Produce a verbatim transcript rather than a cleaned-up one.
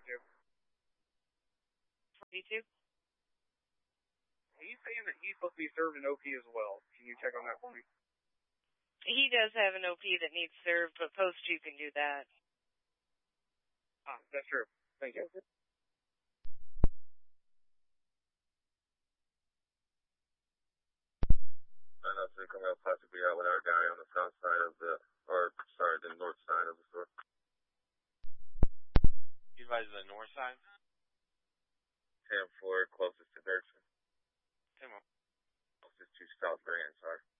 two. forty-two? He's saying that he's supposed to be served an O P as well. Can you check on that for me? He does have an O P that needs served, but post two can do that. Ah, that's true. Thank you. I know so coming up possibly out with our guy on the south side of the, or sorry, the north side of the store. You advise the north side? ten four, closest to Dirksen. ten more. Closest to South Grand, sorry.